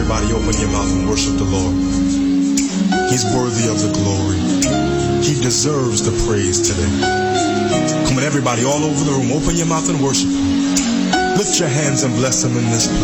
everybody open your mouth and worship the Lord. He's worthy of the glory. He deserves the praise today. Come on, everybody all over the room, open your mouth and worship Him. Lift your hands and bless Him in this place.